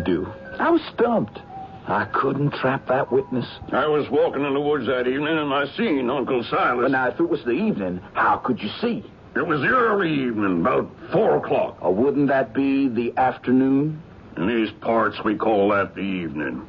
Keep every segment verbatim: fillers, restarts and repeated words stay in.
do. I was stumped. I couldn't trap that witness. I was walking in the woods that evening, and I seen Uncle Silas. But now, if it was the evening, how could you see? It was the early evening, about four o'clock. Or wouldn't that be the afternoon? In these parts, we call that the evening.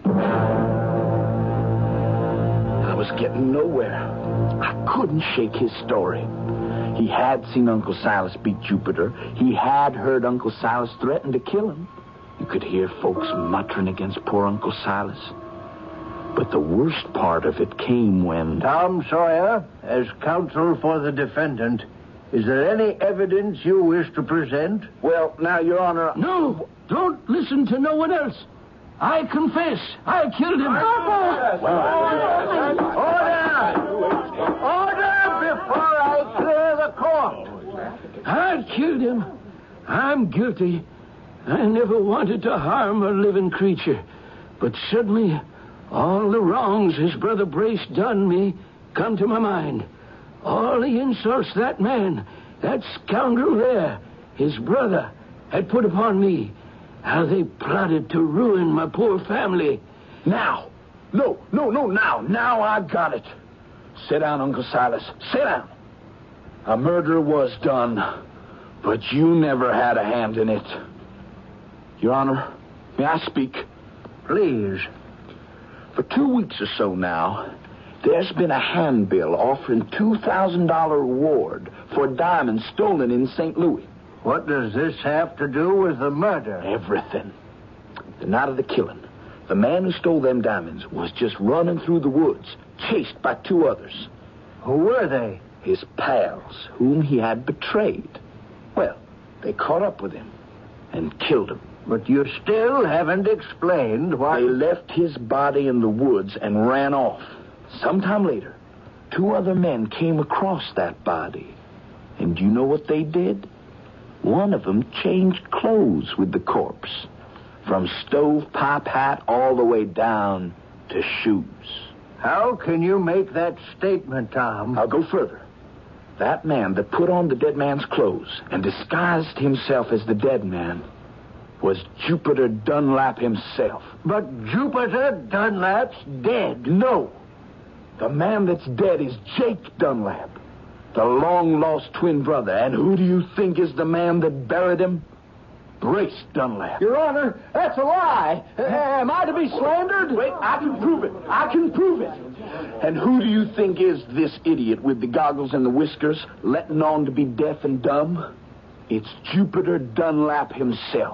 I was getting nowhere. I couldn't shake his story. He had seen Uncle Silas beat Jupiter. He had heard Uncle Silas threaten to kill him. You could hear folks muttering against poor Uncle Silas. But the worst part of it came when... Tom Sawyer, as counsel for the defendant, is there any evidence you wish to present? Well, now, Your Honor... No, don't listen to no one else. I confess, I killed him. Order! Order before I clear the court. I killed him. I'm guilty. I never wanted to harm a living creature. But suddenly, all the wrongs his brother Brace done me come to my mind. All the insults that man, that scoundrel there, his brother, had put upon me. How they plotted to ruin my poor family. Now. No, no, no, now. Now I got it. Sit down, Uncle Silas. Sit down. A murder was done, but you never had a hand in it. Your Honor, may I speak? Please. For two weeks or so now, there's been a handbill offering two thousand dollars reward for diamonds stolen in Saint Louis. What does this have to do with the murder? Everything. The night of the killing, the man who stole them diamonds was just running through the woods, chased by two others. Who were they? His pals, whom he had betrayed. Well, they caught up with him and killed him. But you still haven't explained why... They left his body in the woods and ran off. Sometime later, two other men came across that body. And do you know what they did? One of them changed clothes with the corpse. From stovepipe hat all the way down to shoes. How can you make that statement, Tom? I'll go further. That man that put on the dead man's clothes and disguised himself as the dead man was Jupiter Dunlap himself. But Jupiter Dunlap's dead. No. The man that's dead is Jake Dunlap, the long-lost twin brother. And who do you think is the man that buried him? Brace Dunlap. Your Honor, that's a lie. Uh, am I to be slandered? Wait, I can prove it. I can prove it. And who do you think is this idiot with the goggles and the whiskers, letting on to be deaf and dumb? It's Jupiter Dunlap himself.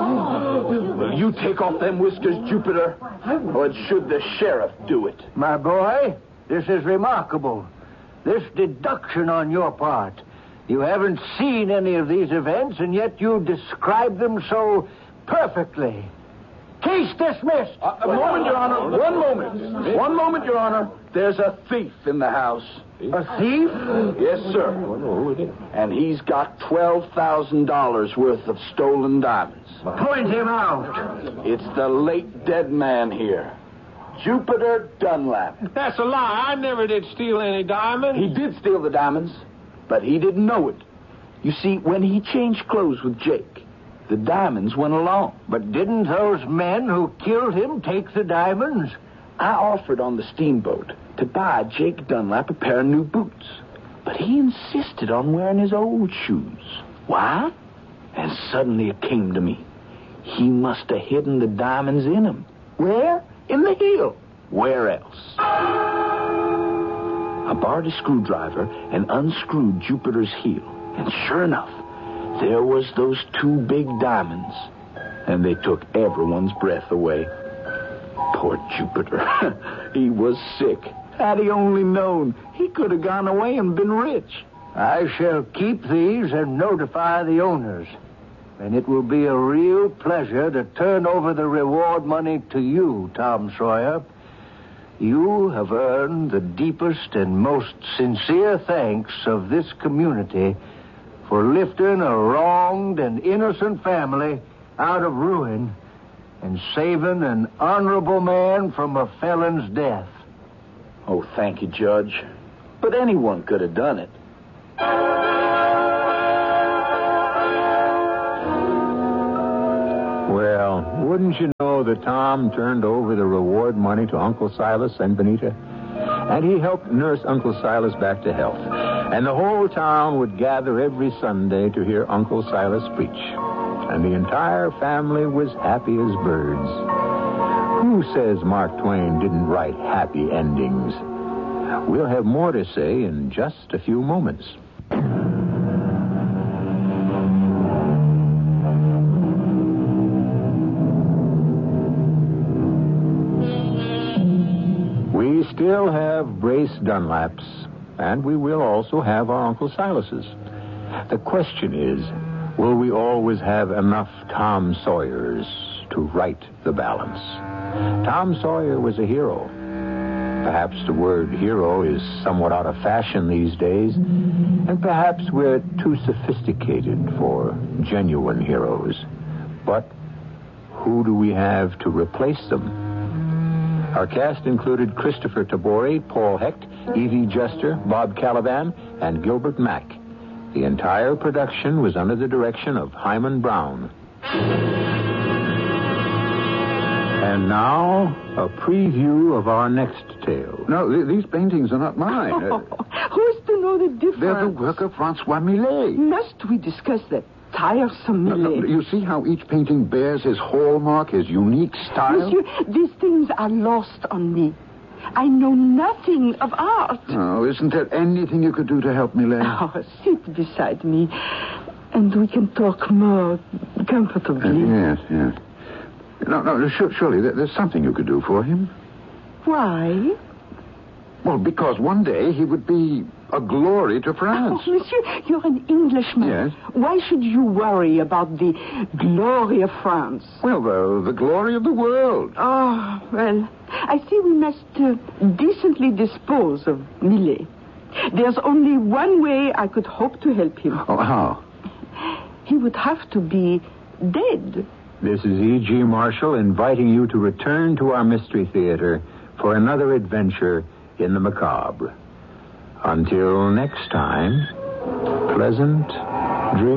No. Will you take off them whiskers, Jupiter? Or should the sheriff do it? My boy, this is remarkable. This deduction on your part. You haven't seen any of these events, and yet you describe them so perfectly. Case dismissed. Uh, a moment, Your Honor. One moment. One moment, Your Honor. There's a thief in the house. A thief? Yes, sir. And he's got twelve thousand dollars worth of stolen diamonds. Point him out. It's the late dead man here, Jupiter Dunlap. That's a lie. I never did steal any diamonds. He did steal the diamonds, but he didn't know it. You see, when he changed clothes with Jake, the diamonds went along. But didn't those men who killed him take the diamonds? I offered on the steamboat to buy Jake Dunlap a pair of new boots. But he insisted on wearing his old shoes. Why? And suddenly it came to me. He must have hidden the diamonds in him. Where? In the heel. Where else? I borrowed a screwdriver and unscrewed Jupiter's heel. And sure enough, there was those two big diamonds. And they took everyone's breath away. Poor Jupiter. He was sick. Had he only known, he could have gone away and been rich. I shall keep these and notify the owners. And it will be a real pleasure to turn over the reward money to you, Tom Sawyer. You have earned the deepest and most sincere thanks of this community for lifting a wronged and innocent family out of ruin and saving an honorable man from a felon's death. Oh, thank you, Judge. But anyone could have done it. Well, wouldn't you know know that Tom turned over the reward money to Uncle Silas and Benita, and he helped nurse Uncle Silas back to health. And the whole town would gather every Sunday to hear Uncle Silas preach. And the entire family was happy as birds. Who says Mark Twain didn't write happy endings? We'll have more to say in just a few moments. We still have Brace Dunlaps, and we will also have our Uncle Silas's. The question is, will we always have enough Tom Sawyers to right the balance? Tom Sawyer was a hero. Perhaps the word hero is somewhat out of fashion these days, and perhaps we're too sophisticated for genuine heroes. But who do we have to replace them? Our cast included Christopher Tabori, Paul Hecht, Evie Juster, Bob Caliban, and Gilbert Mack. The entire production was under the direction of Hyman Brown. And now, a preview of our next tale. No, th- these paintings are not mine. Oh, who's to know the difference? They're the work of Francois Millet. Must we discuss that tiresome No, Millet? no, you see how each painting bears his hallmark, his unique style? Monsieur, these things are lost on me. I know nothing of art. Oh, isn't there anything you could do to help Millet? Oh, sit beside me, and we can talk more comfortably. Uh, yes, yes. No, no, su- surely there- there's something you could do for him. Why? Well, because one day he would be a glory to France. Oh, monsieur, you're an Englishman. Yes. Why should you worry about the glory of France? Well, the, the glory of the world. Oh, well, I see we must uh, decently dispose of Millet. There's only one way I could hope to help him. Oh, how? He would have to be dead. This is E G. Marshall inviting you to return to our Mystery Theater for another adventure in the macabre. Until next time, pleasant dreams.